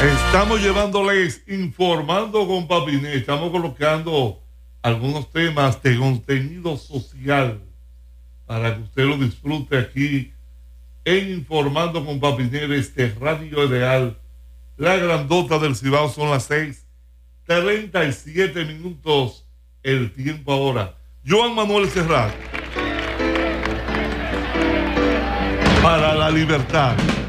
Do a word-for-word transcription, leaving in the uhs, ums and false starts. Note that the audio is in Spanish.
Estamos llevándoles Informando con Papiné. Estamos colocando algunos temas de contenido social para que usted lo disfrute aquí en Informando con Papiné desde Radio Ideal. La grandota del Cibao. Son las seis treinta y siete minutos el tiempo ahora. Joan Manuel Serrat para la libertad.